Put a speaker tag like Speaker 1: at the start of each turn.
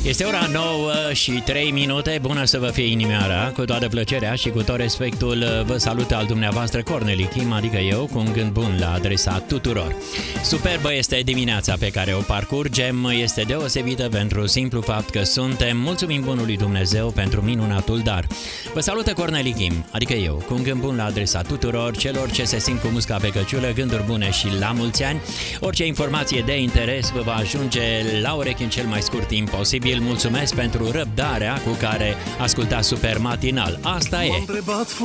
Speaker 1: Este ora 9 și 3 minute. Bună să vă fie inimioara. Cu toată plăcerea și cu tot respectul vă salută al dumneavoastră Corneli Kim, adică eu, cu un gând bun la adresa tuturor. Superbă este dimineața pe care o parcurgem. Este deosebită pentru simplu fapt că suntem. Mulțumim bunului Dumnezeu pentru minunatul dar. Vă salută Corneli Kim, adică eu, cu un gând bun la adresa tuturor celor ce se simt cu musca pe căciulă, gânduri bune și la mulți ani. Orice informație de interes vă va ajunge la urechi în cel mai scurt timp posibil. Mulțumesc pentru răbdarea cu care ascultați Super Matinal. Asta e.
Speaker 2: M-am întrebat